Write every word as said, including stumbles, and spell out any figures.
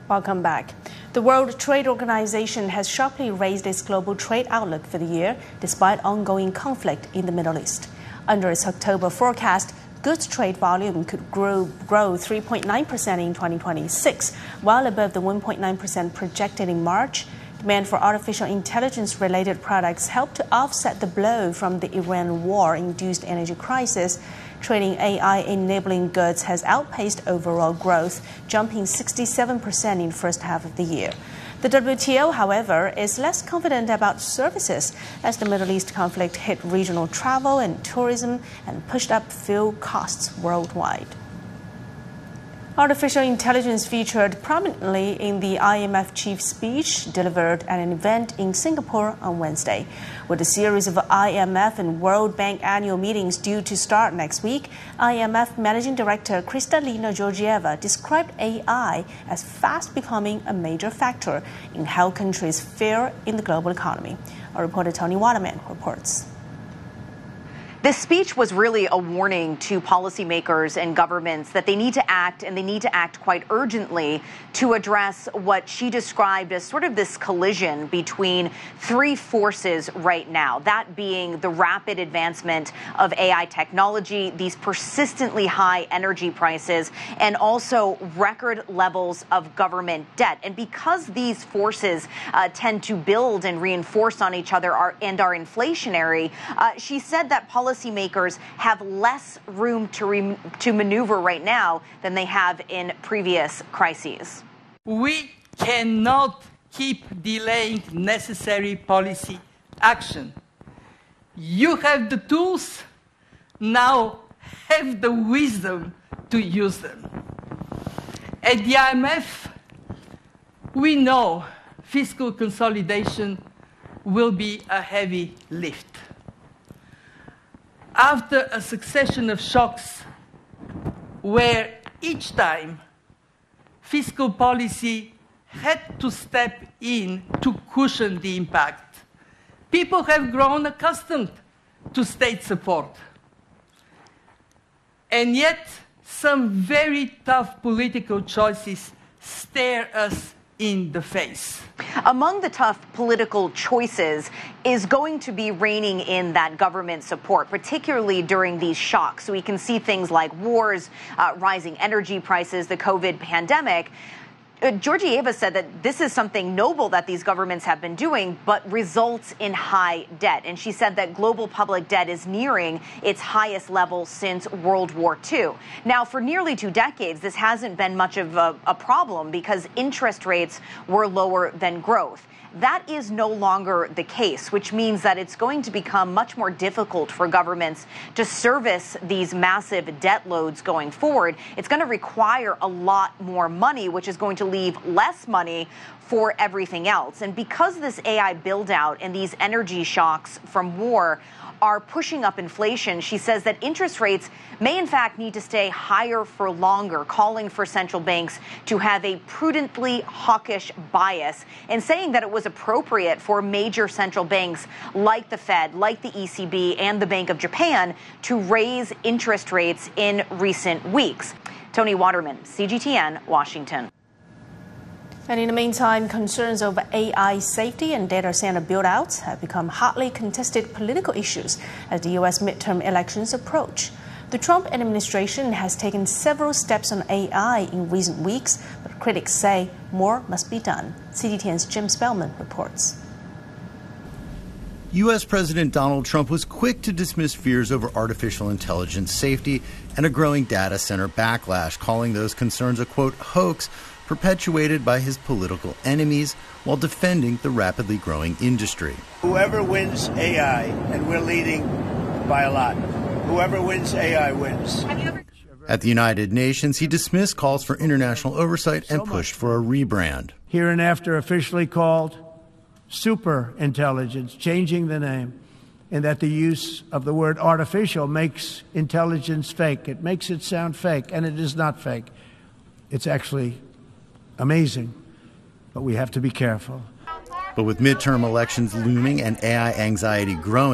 Welcome back. The World Trade Organization has sharply raised its global trade outlook for the year, despite ongoing conflict in the Middle East. Under its October forecast, goods trade volume could grow, grow three point nine percent in twenty twenty-six, well above the one point nine percent projected in March. Demand for artificial intelligence-related products helped to offset the blow from the Iran war-induced energy crisis. Trading A I-enabling goods has outpaced overall growth, jumping sixty-seven percent in the first half of the year. The W T O, however, is less confident about services as the Middle East conflict hit regional travel and tourism and pushed up fuel costs worldwide. Artificial intelligence featured prominently in the I M F chief speech delivered at an event in Singapore on Wednesday. With a series of I M F and World Bank annual meetings due to start next week, I M F Managing Director Kristalina Georgieva described A I as fast becoming a major factor in how countries fare in the global economy. Our reporter Tony Waterman reports. This speech was really a warning to policymakers and governments that they need to act, and they need to act quite urgently to address what she described as sort of this collision between three forces right now, that being the rapid advancement of A I technology, these persistently high energy prices, and also record levels of government debt. And because these forces uh, tend to build and reinforce on each other are, and are inflationary, uh, she said that policymakers Policymakers have less room to, re- to maneuver right now than they have in previous crises. We cannot keep delaying necessary policy action. You have the tools, now have the wisdom to use them. At the I M F, we know fiscal consolidation will be a heavy lift. After a succession of shocks where each time fiscal policy had to step in to cushion the impact, people have grown accustomed to state support. And yet, some very tough political choices stare us in the face. Among the tough political choices is going to be reining in that government support, particularly during these shocks. So we can see things like wars, uh, rising energy prices, the COVID pandemic. Uh, Georgieva said that this is something noble that these governments have been doing, but results in high debt. And she said that global public debt is nearing its highest level since World War Two. Now, for nearly two decades, this hasn't been much of a, a problem because interest rates were lower than growth. That is no longer the case, which means that it's going to become much more difficult for governments to service these massive debt loads going forward. It's going to require a lot more money, which is going to leave less money for everything else. And because this A I build out and these energy shocks from war are pushing up inflation, she says that interest rates may in fact need to stay higher for longer, calling for central banks to have a prudently hawkish bias, and saying that it was appropriate for major central banks like the Fed, like the E C B, and the Bank of Japan to raise interest rates in recent weeks. Tony Waterman, C G T N, Washington. And in the meantime, concerns over A I safety and data center build-outs have become hotly contested political issues as the U S midterm elections approach. The Trump administration has taken several steps on A I in recent weeks, but critics say more must be done. C G T N's Jim Spellman reports. U S President Donald Trump was quick to dismiss fears over artificial intelligence safety and a growing data center backlash, calling those concerns a, quote, hoax perpetuated by his political enemies while defending the rapidly growing industry. Whoever wins A I, and we're leading by a lot, whoever wins A I wins. At the United Nations, he dismissed calls for international oversight and pushed for a rebrand. Hereinafter officially called super intelligence, changing the name, and that the use of the word artificial makes intelligence fake. It makes it sound fake, and it is not fake. It's actually amazing, but we have to be careful. But with midterm elections looming and A I anxiety growing,